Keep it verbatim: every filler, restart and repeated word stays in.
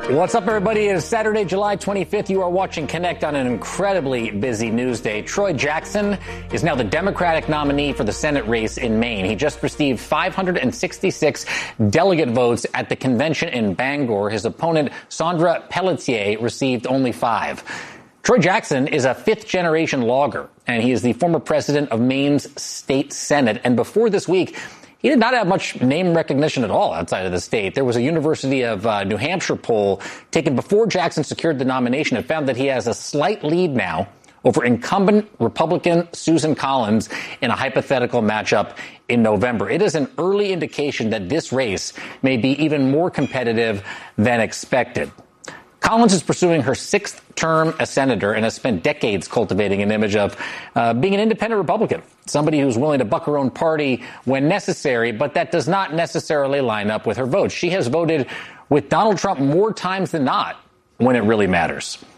What's up, everybody? It is Saturday, July twenty-fifth. You are watching Connect on an incredibly busy news day. Troy Jackson is now the Democratic nominee for the Senate race in Maine. He just received five hundred sixty-six delegate votes at the convention in Bangor. His opponent, Sandra Pelletier, received only five. Troy Jackson is a fifth-generation logger, and he is the former president of Maine's state Senate. And before this week, he did not have much name recognition at all outside of the state. There was a University of uh, New Hampshire poll taken before Jackson secured the nomination. It found that he has a slight lead now over incumbent Republican Susan Collins in a hypothetical matchup in November. It is an early indication that this race may be even more competitive than expected. Collins is pursuing her sixth term as senator and has spent decades cultivating an image of uh, being an independent Republican, somebody who's willing to buck her own party when necessary, but that does not necessarily line up with her votes. She has voted with Donald Trump more times than not when it really matters.